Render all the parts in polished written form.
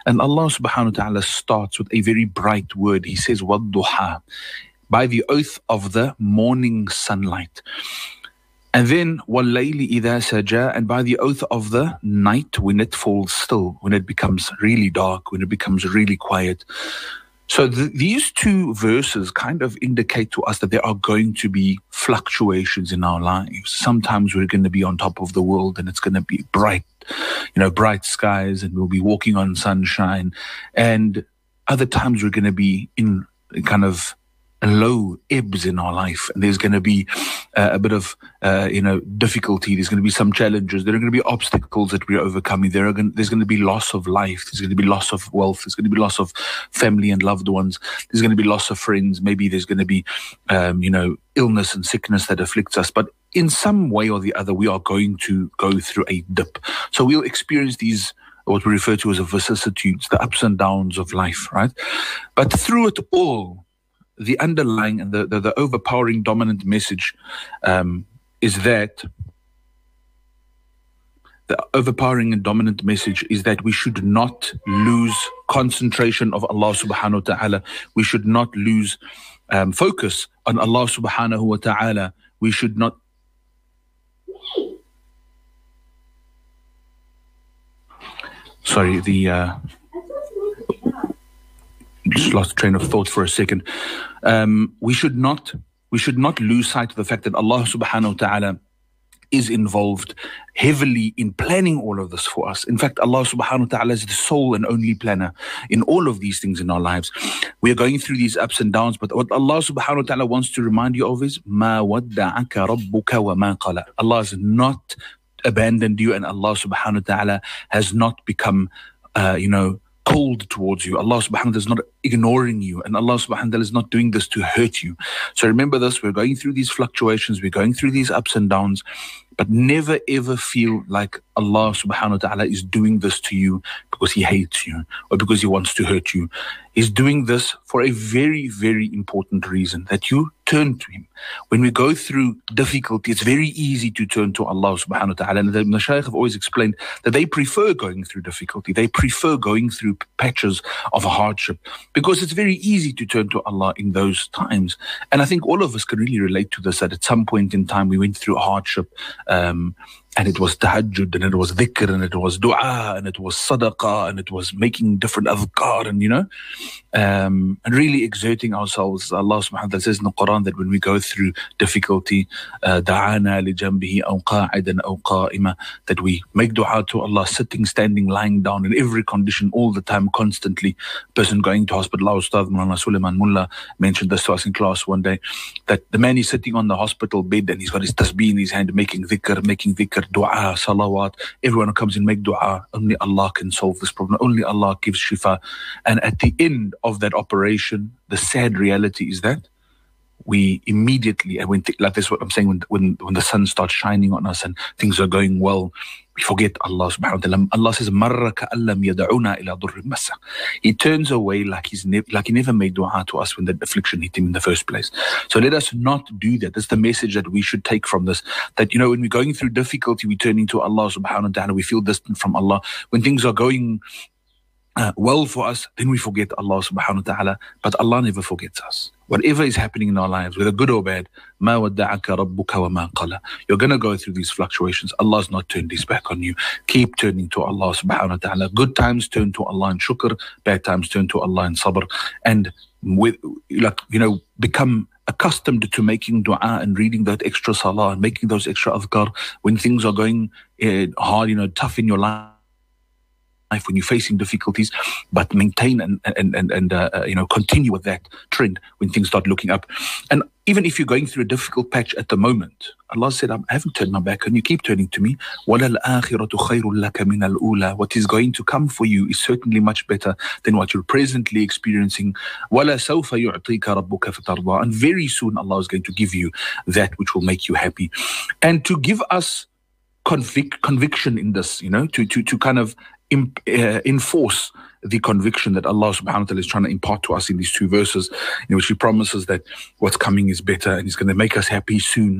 And Allah subhanahu wa ta'ala starts with a very bright word. He says, وَالضُّحَى, by the oath of the morning sunlight. And then, وَاللَّيْلِ إِذَا سَجَى, and by the oath of the night when it falls still, when it becomes really dark, when it becomes really quiet. So these two verses kind of indicate to us that there are going to be fluctuations in our lives. Sometimes we're going to be on top of the world and it's going to be bright, bright skies, and we'll be walking on sunshine. And other times we're going to be in kind of low ebbs in our life, and there's going to be a bit of difficulty. There's going to be some challenges. There are going to be obstacles that we're overcoming. There's going to be loss of life. There's going to be loss of wealth. There's going to be loss of family and loved ones. There's going to be loss of friends. Maybe there's going to be illness and sickness that afflicts us. But in some way or the other, we are going to go through a dip. So we'll experience these, what we refer to as vicissitudes, the ups and downs of life, right? But through it all, the underlying and the overpowering dominant message is that we should not lose concentration of Allah subhanahu wa ta'ala. We should not lose focus on Allah subhanahu wa ta'ala. We should not just lost train of thought for a second. We should not lose sight of the fact that Allah subhanahu wa ta'ala is involved heavily in planning all of this for us. In fact, Allah subhanahu wa ta'ala is the sole and only planner in all of these things in our lives. We are going through these ups and downs, but what Allah subhanahu wa ta'ala wants to remind you of is مَا وَدَّعَكَ رَبُّكَ وَمَا قَلَى. Allah has not abandoned you, and Allah subhanahu wa ta'ala has not become cold towards you. Allah subhanahu wa ta'ala is not ignoring you, and Allah subhanahu wa ta'ala is not doing this to hurt you. So remember this, we're going through these fluctuations, we're going through these ups and downs, but never ever feel like Allah subhanahu wa ta'ala is doing this to you because He hates you or because He wants to hurt you. He's doing this for a very, very important reason, that you turn to Him. When we go through difficulty, it's very easy to turn to Allah subhanahu wa ta'ala. And the Mashaykh have always explained that they prefer going through difficulty. They prefer going through patches of hardship because it's very easy to turn to Allah in those times. And I think all of us can really relate to this, that at some point in time we went through hardship, and it was tahajjud, and it was dhikr, and it was dua, and it was sadaqah, and it was making different adhkar, and really exerting ourselves. Allah subhanahu wa ta'ala says in the Quran that when we go through difficulty, da'ana li jambihi aw qa'idan aw qa'ima, that we make dua to Allah sitting, standing, lying down, in every condition, all the time, constantly. Person going to hospital, our Ustad Mullah Suleiman Mullah mentioned this to us in class one day, that the man is sitting on the hospital bed and he's got his tasbih in his hand, making dhikr, dua, salawat. Everyone who comes in make dua. Only Allah can solve this problem. Only Allah gives shifa. And at the end of that operation, the sad reality is that we immediately, and like this is what I'm saying, when the sun starts shining on us and things are going well, we forget Allah subhanahu wa ta'ala. Allah says, مَرَّ كَأَلَّمْ يَدْعُونَا إِلَى ضُرٍّ مَسَّ. He turns away like he never made dua to us when the affliction hit him in the first place. So let us not do that. That's the message that we should take from this. That, when we're going through difficulty, we turn into Allah subhanahu wa ta'ala. We feel distant from Allah. When things are going well for us, then we forget Allah subhanahu wa ta'ala. But Allah never forgets us. Whatever is happening in our lives, whether good or bad, مَا وَدَّعَكَ رَبُّكَ وَمَا قَلَى. You're going to go through these fluctuations. Allah's not turned His back on you. Keep turning to Allah subhanahu wa ta'ala. Good times, turn to Allah in shukr. Bad times, turn to Allah in sabr. And become accustomed to making dua and reading that extra salah and making those extra adhkar when things are going hard, tough in your life, when you're facing difficulties, but maintain and continue with that trend when things start looking up. And even if you're going through a difficult patch at the moment, Allah said, I haven't turned my back on you. Keep turning to me. وَلَلْآخِرَةُ خَيْرٌ لَكَ مِنَ الْأُولَى. What is going to come for you is certainly much better than what you're presently experiencing. وَلَسَوْفَ يُعْطِيكَ رَبُّكَ فَتَرْضَى. And very soon Allah is going to give you that which will make you happy. And to give us conviction in this, to kind of enforce the conviction that Allah subhanahu wa ta'ala is trying to impart to us in these two verses, in which He promises that what's coming is better and He's going to make us happy soon.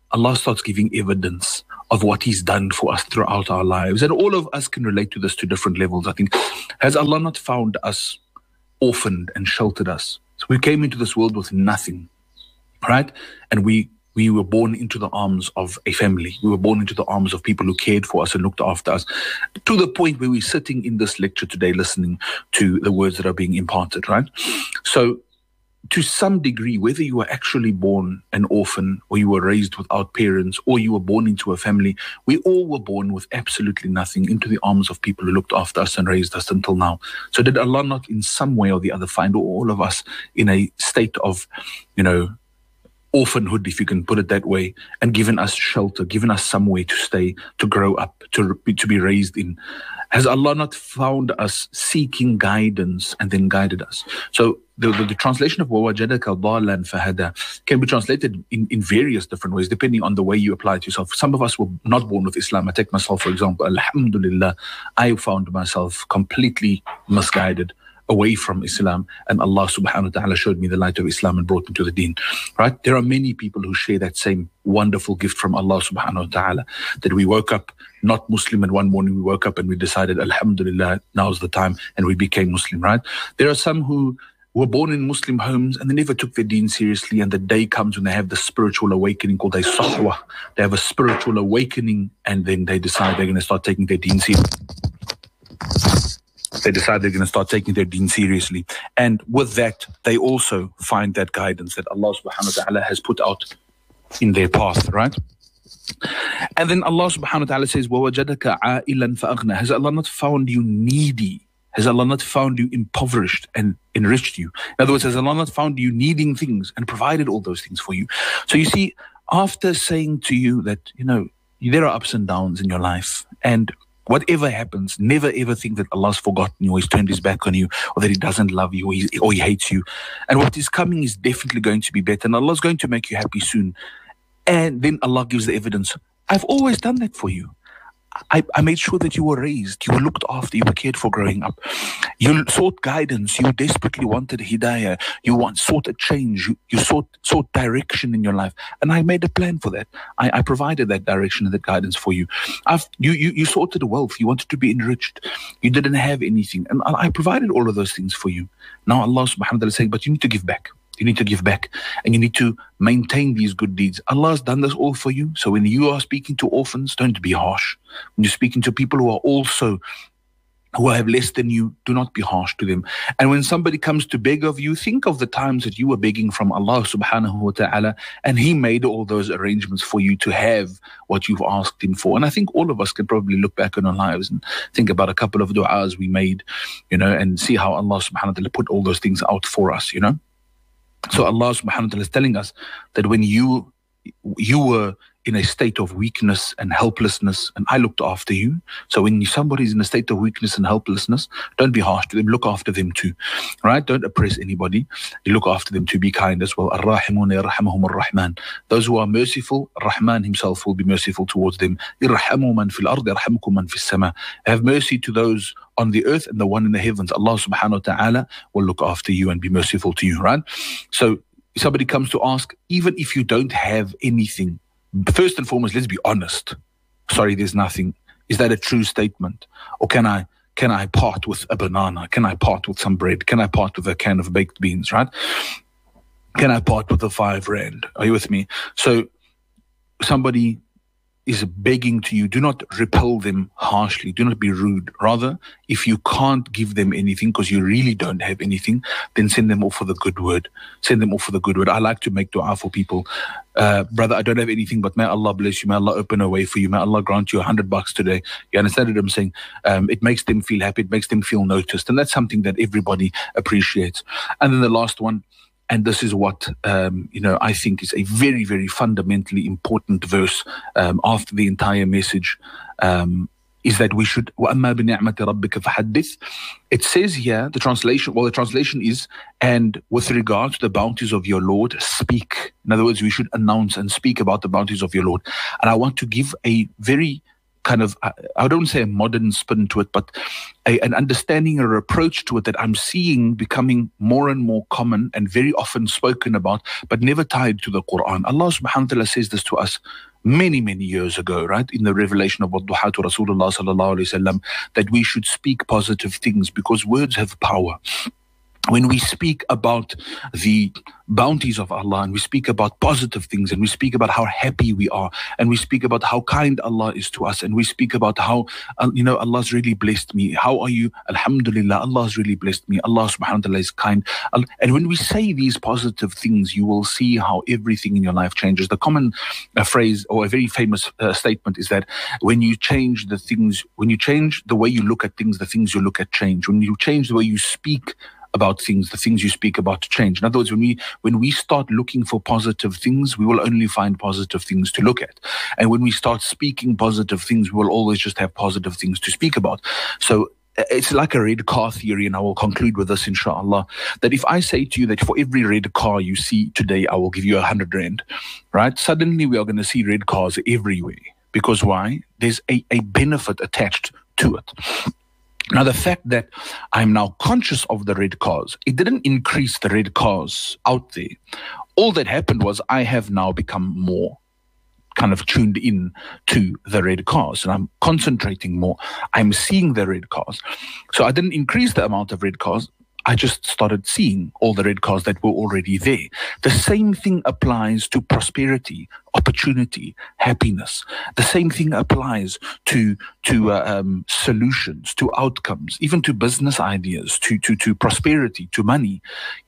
Allah starts giving evidence of what He's done for us throughout our lives. And all of us can relate to this to different levels, I think. Has Allah not found us orphaned and sheltered us? So we came into this world with nothing, right? And we were born into the arms of a family. We were born into the arms of people who cared for us and looked after us, to the point where we're sitting in this lecture today listening to the words that are being imparted, right? So to some degree, whether you were actually born an orphan or you were raised without parents or you were born into a family, we all were born with absolutely nothing into the arms of people who looked after us and raised us until now. So did Allah not in some way or the other find all of us in a state of, orphanhood, if you can put it that way, and given us shelter, given us somewhere to stay, to grow up, to be raised in? Has Allah not found us seeking guidance and then guided us? So the translation of وَوَجَدَكَ ضَالًا فَهَدَى can be translated in various different ways, depending on the way you apply it to yourself. Some of us were not born with Islam. I take myself, for example. Alhamdulillah, I found myself completely misguided away from Islam, and Allah subhanahu wa ta'ala showed me the light of Islam and brought me to the deen, right? There are many people who share that same wonderful gift from Allah subhanahu wa ta'ala, that we woke up not Muslim and one morning we woke up and we decided, Alhamdulillah, now's the time, and we became Muslim, right? There are some who were born in Muslim homes and they never took their deen seriously, and the day comes when they have the spiritual awakening called a sahwa. They have a spiritual awakening and then they decide they're going to start taking their deen seriously. They decide they're going to start taking their deen seriously. And with that, they also find that guidance that Allah subhanahu wa ta'ala has put out in their path, right? And then Allah subhanahu wa ta'ala says, وَوَجَدَكَ عَائِلًا فَأَغْنَى. Has Allah not found you needy? Has Allah not found you impoverished and enriched you? In other words, has Allah not found you needing things and provided all those things for you? So you see, after saying to you that, there are ups and downs in your life, and whatever happens, never ever think that Allah's forgotten you or He's turned His back on you or that He doesn't love you or He hates you. And what is coming is definitely going to be better, and Allah's going to make you happy soon. And then Allah gives the evidence. I've always done that for you. I made sure that you were raised, you were looked after, you were cared for growing up. You sought guidance, you desperately wanted hidayah, you sought a change, you sought direction in your life. And I made a plan for that. I provided that direction and that guidance for you. You sought wealth, you wanted to be enriched, you didn't have anything. And I provided all of those things for you. Now Allah subhanahu wa ta'ala is saying, but you need to give back. You need to give back and you need to maintain these good deeds. Allah has done this all for you. So when you are speaking to orphans, don't be harsh. When you're speaking to people who have less than you, do not be harsh to them. And when somebody comes to beg of you, think of the times that you were begging from Allah subhanahu wa ta'ala, and He made all those arrangements for you to have what you've asked Him for. And I think all of us can probably look back on our lives and think about a couple of du'as we made, and see how Allah subhanahu wa ta'ala put all those things out for us, So Allah subhanahu wa ta'ala is telling us that when you were in a state of weakness and helplessness, and I looked after you. So when somebody's in a state of weakness and helplessness, don't be harsh to them, look after them too, right? Don't oppress anybody, you look after them too, be kind as well. Ar-Rahimun yarhamuhum ar-Rahman. Those who are merciful, Rahman Himself will be merciful towards them. Irhamu man fil ard yarhamukum man fis sama. Have mercy to those on the earth and the one in the heavens. Allah subhanahu wa ta'ala will look after you and be merciful to you, right? So if somebody comes to ask, even if you don't have anything, first and foremost, let's be honest. Sorry, there's nothing. Is that a true statement? Or can I part with a banana? Can I part with some bread? Can I part with a can of baked beans, right? Can I part with the 5 rand? Are you with me? So somebody is begging to you, do not repel them harshly, do not be rude. Rather, if you can't give them anything because you really don't have anything, then send them off for the good word. Send them off for the good word. I like to make dua for people. Brother, I don't have anything, but may Allah bless you, may Allah open a way for you, may Allah grant you $100 today. You understand what I'm saying? It makes them feel happy, it makes them feel noticed, and that's something that everybody appreciates. And then the last one, and this is what, I think is a very, very fundamentally important verse after the entire message, is that we should, وَأَمَّا بِنِعْمَةِ رَبِّكَ فَحَدِّثْ. It says here, the translation is, and with regard to the bounties of your Lord, speak. In other words, we should announce and speak about the bounties of your Lord. And I want to give a very kind of, I don't say a modern spin to it, but an understanding or approach to it that I'm seeing becoming more and more common and very often spoken about, but never tied to the Quran. Allah subhanahu wa ta'ala says this to us many, many years ago, right? In the revelation of Wadduha to Rasulullah sallallahu alayhi wa sallam, that we should speak positive things because words have power. When we speak about the bounties of Allah and we speak about positive things and we speak about how happy we are and we speak about how kind Allah is to us and we speak about how, Allah's really blessed me. How are you? Alhamdulillah, Allah's really blessed me. Allah subhanahu wa ta'ala is kind. And when we say these positive things, you will see how everything in your life changes. The common phrase or a very famous statement is that when you change the things, when you change the way you look at things, the things you look at change. When you change the way you speak about things, the things you speak about to change. In other words, when we start looking for positive things, we will only find positive things to look at. And when we start speaking positive things, we will always just have positive things to speak about. So it's like a red car theory, and I will conclude with this, inshallah, that if I say to you that for every red car you see today, I will give you 100 rand, right? Suddenly we are going to see red cars everywhere. Because why? There's a benefit attached to it. Now, the fact that I'm now conscious of the red cars, it didn't increase the red cars out there. All that happened was I have now become more kind of tuned in to the red cars and I'm concentrating more. I'm seeing the red cars. So I didn't increase the amount of red cars. I just started seeing all the red cars that were already there. The same thing applies to prosperity, opportunity, happiness. The same thing applies to solutions, to outcomes, even to business ideas, to prosperity, to money.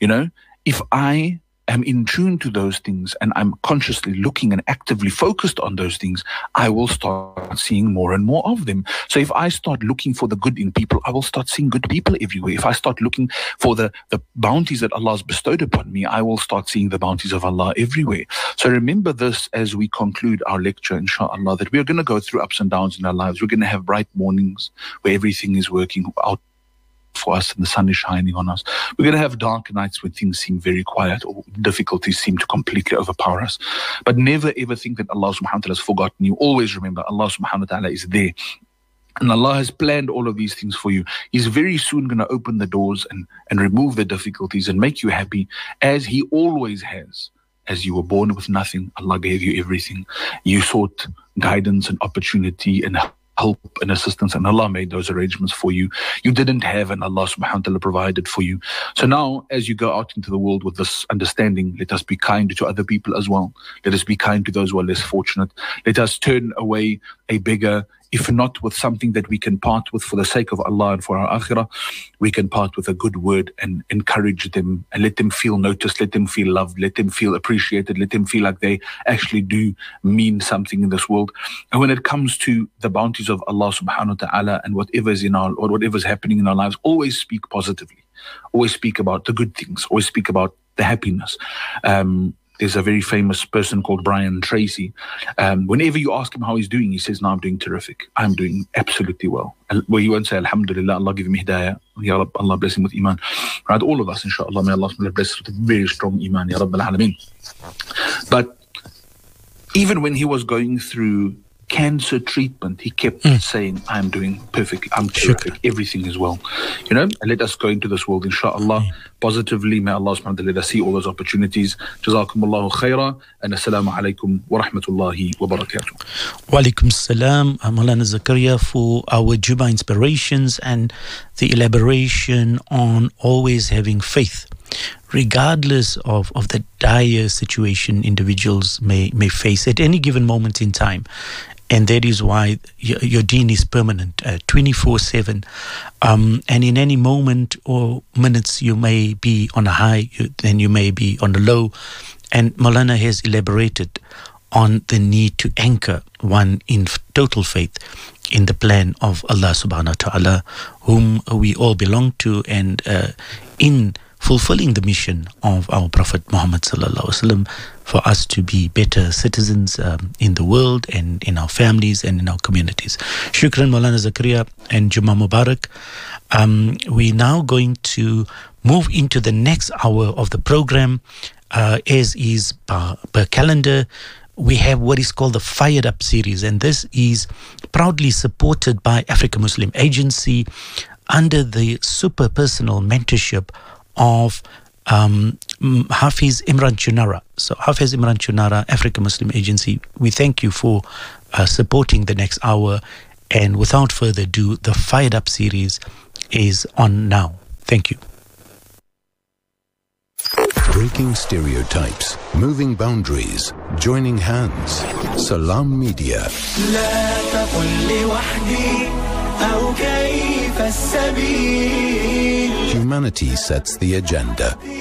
If I am in tune to those things and I'm consciously looking and actively focused on those things, I will start seeing more and more of them. So if I start looking for the good in people, I will start seeing good people everywhere. If I start looking for the bounties that Allah has bestowed upon me, I will start seeing the bounties of Allah everywhere. So remember this as we conclude our lecture, inshallah, that we are going to go through ups and downs in our lives. We're going to have bright mornings where everything is working out for us and the sun is shining on us. We're going to have dark nights when things seem very quiet or difficulties seem to completely overpower us. But never ever think that Allah subhanahu wa ta'ala has forgotten you. Always remember Allah subhanahu wa ta'ala is there. And Allah has planned all of these things for you. He's very soon going to open the doors and remove the difficulties and make you happy as He always has. As you were born with nothing, Allah gave you everything. You sought guidance and opportunity and help and assistance, and Allah made those arrangements for you. You didn't have, and Allah subhanahu wa ta'ala provided for you. So now, as you go out into the world with this understanding, let us be kind to other people as well. Let us be kind to those who are less fortunate. Let us turn away a beggar, if not with something that we can part with for the sake of Allah and for our akhirah, we can part with a good word and encourage them and let them feel noticed, let them feel loved, let them feel appreciated, let them feel like they actually do mean something in this world. And when it comes to the bounties of Allah subhanahu wa ta'ala and whatever's happening in our lives, always speak positively. Always speak about the good things. Always speak about the happiness. There's a very famous person called Brian Tracy. Whenever you ask him how he's doing, he says, no, I'm doing terrific. I'm doing absolutely well. Well, he won't say, Alhamdulillah, Allah give him hidayah. Ya Rabb, Allah bless him with iman. Right, all of us, inshallah, may Allah bless us with a very strong iman. Ya Rabb al-Alameen. But even when he was going through cancer treatment, he kept saying, I'm doing perfect, I'm terrific, everything is well. And let us go into this world, inshallah, positively. May Allah subhanahu wa ta'ala let us see all those opportunities. Jazakumullahu khaira, and assalamu alaikum wa rahmatullahi wa barakatuh. Wa alaikum salam, Maulana Zakaria, for our Jummah inspirations and the elaboration on always having faith, regardless of the dire situation individuals may face at any given moment in time. And that is why your deen is permanent, 24/7. And in any moment or minutes, you may be on a high, then you may be on a low. And Maulana has elaborated on the need to anchor one in total faith in the plan of Allah subhanahu wa ta'ala, whom we all belong to, and in fulfilling the mission of our Prophet Muhammad sallallahu alaihi wasallam, for us to be better citizens in the world and in our families and in our communities. Shukran, Maulana Zakaria, and Jummah Mubarak. We're now going to move into the next hour of the program, as is per calendar. we have what is called the Fired Up series, and this is proudly supported by Africa Muslim Agency under the super personal mentorship of Hafiz Imran Chunara. So Hafiz Imran Chunara, Africa Muslim Agency, we thank you for supporting the next hour. And without further ado, the Fired Up series is on now. Thank you. Breaking stereotypes, moving boundaries, joining hands. Salam Media. Humanity sets the agenda.